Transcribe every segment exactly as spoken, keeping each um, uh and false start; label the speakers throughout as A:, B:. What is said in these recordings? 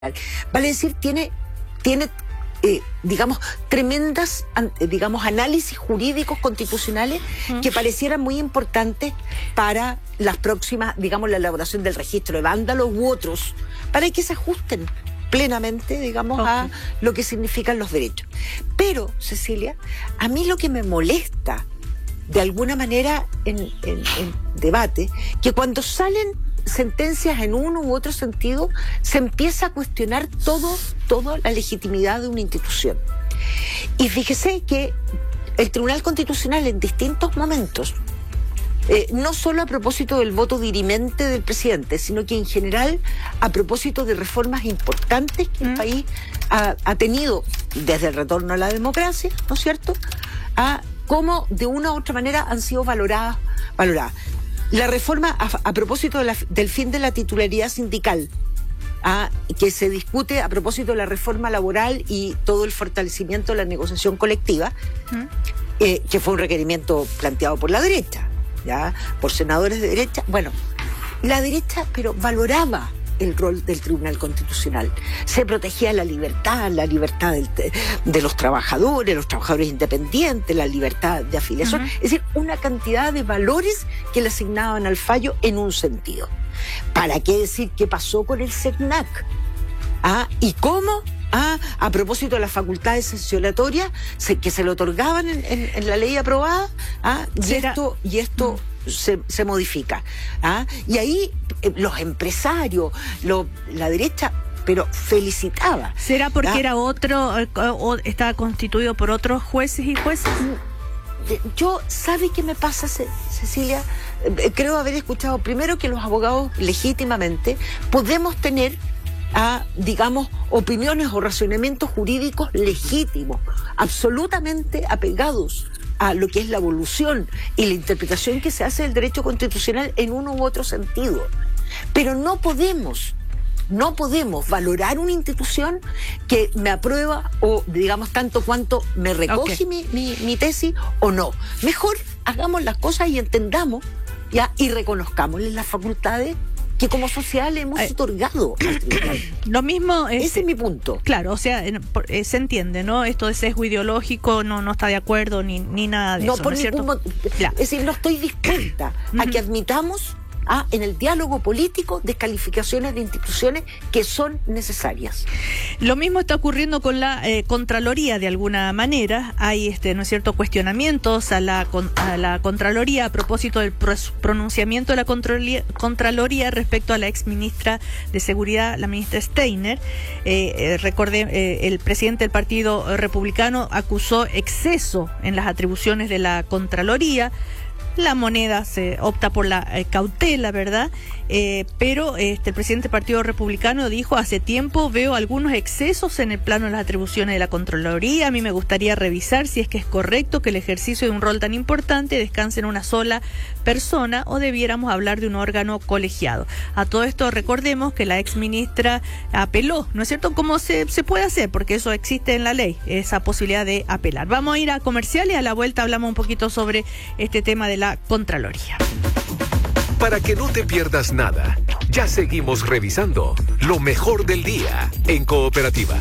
A: Vale decir, tiene, tiene eh, digamos, tremendas, digamos, análisis jurídicos constitucionales uh-huh. que parecieran muy importantes para las próximas, digamos, la elaboración del registro de vándalos u otros, para que se ajusten plenamente, digamos, okay. a lo que significan los derechos. Pero, Cecilia, a mí lo que me molesta, de alguna manera, en, en, en debate, que cuando salen sentencias en uno u otro sentido, se empieza a cuestionar todo, toda la legitimidad de una institución. Y fíjese que el Tribunal Constitucional en distintos momentos, eh, no solo a propósito del voto dirimente del presidente, sino que en general a propósito de reformas importantes que el mm. país ha, ha tenido desde el retorno a la democracia, ¿no es cierto?, a cómo de una u otra manera han sido valoradas, valoradas. La reforma a, a propósito de la, del fin de la titularidad sindical, a, que se discute a propósito de la reforma laboral y todo el fortalecimiento de la negociación colectiva, ¿Mm? eh, que fue un requerimiento planteado por la derecha, ya por senadores de derecha. Bueno, la derecha, pero valoraba el rol del Tribunal Constitucional. Se protegía la libertad, la libertad del, de los trabajadores, los trabajadores independientes, la libertad de afiliación. Uh-huh. Es decir, una cantidad de valores que le asignaban al fallo en un sentido. ¿Para qué decir qué pasó con el CERNAC? ¿Ah? ¿Y cómo? Ah, a propósito de las facultades sancionatorias se, que se le otorgaban en, en, en la ley aprobada, ah, y esto, y esto mm. se, se modifica. Ah, y ahí eh, los empresarios, lo, la derecha, pero felicitaba.
B: ¿Será porque
A: ah,
B: era otro, o estaba constituido por otros jueces y jueces?
A: Yo, ¿sabe qué me pasa, Cecilia? Creo haber escuchado primero que los abogados legítimamente podemos tener a, digamos, opiniones o razonamientos jurídicos legítimos, absolutamente apegados a lo que es la evolución y la interpretación que se hace del derecho constitucional en uno u otro sentido. Pero no podemos, no podemos valorar una institución que me aprueba o, digamos, tanto cuanto me recoge okay. mi, mi, mi tesis o no. Mejor hagamos las cosas y entendamos ya y reconozcámosle las facultades que como sociedad le hemos eh, otorgado.
B: Lo mismo es,
A: ese es mi punto.
B: Claro, o sea, eh, se entiende, ¿no? Esto de sesgo ideológico no, no está de acuerdo ni, ni nada de
A: no,
B: eso.
A: Por
B: ¿no es
A: ningún
B: cierto?
A: Es decir, no estoy dispuesta a que admitamos Ah, en el diálogo político descalificaciones de instituciones que son necesarias.
B: Lo mismo está ocurriendo con la eh, Contraloría de alguna manera. Hay, este, ¿no es cierto?, cuestionamientos a la, a la Contraloría a propósito del pronunciamiento de la Contraloría, Contraloría respecto a la ex ministra de Seguridad, la ministra Steiner. Eh, eh, recordé, eh, el presidente del Partido Republicano acusó exceso en las atribuciones de la Contraloría. La moneda se opta por la eh, cautela, ¿verdad? Eh, pero este, el presidente del Partido Republicano dijo, hace tiempo veo algunos excesos en el plano de las atribuciones de la Contraloría. A mí me gustaría revisar si es que es correcto que el ejercicio de un rol tan importante descanse en una sola persona o debiéramos hablar de un órgano colegiado. A todo esto recordemos que la ex ministra apeló, ¿no es cierto? ¿Cómo se, se puede hacer? Porque eso existe en la ley, esa posibilidad de apelar. Vamos a ir a comercial y a la vuelta hablamos un poquito sobre este tema de la Contraloría.
C: Para que no te pierdas nada, ya seguimos revisando lo mejor del día en Cooperativa.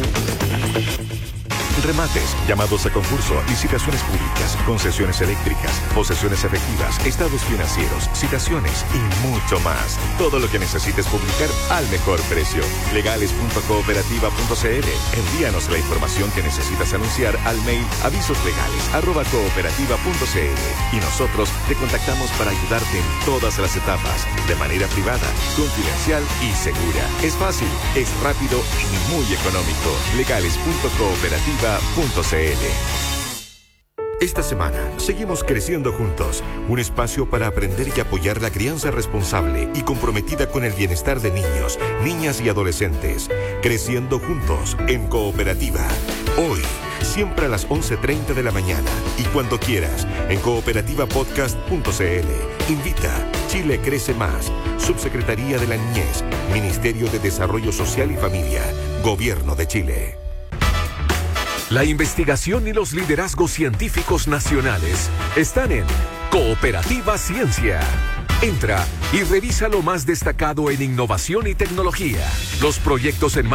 C: Remates, llamados a concurso, licitaciones públicas, concesiones eléctricas, posesiones efectivas, estados financieros, citaciones y mucho más. Todo lo que necesites publicar al mejor precio. legales punto cooperativa punto c l. Envíanos la información que necesitas anunciar al mail avisoslegales arroba cooperativa punto c l y nosotros te contactamos para ayudarte en todas las etapas, de manera privada, confidencial y segura. Es fácil, es rápido y muy económico. legales punto cooperativa punto c l. Esta semana seguimos creciendo juntos, un espacio para aprender y apoyar la crianza responsable y comprometida con el bienestar de niños, niñas y adolescentes. Creciendo juntos en Cooperativa. Hoy, siempre a las once treinta de la mañana y cuando quieras en cooperativa podcast punto c l. Invita Chile Crece Más, Subsecretaría de la Niñez, Ministerio de Desarrollo Social y Familia, Gobierno de Chile. La investigación y los liderazgos científicos nacionales están en Cooperativa Ciencia. Entra y revisa lo más destacado en innovación y tecnología. Los proyectos en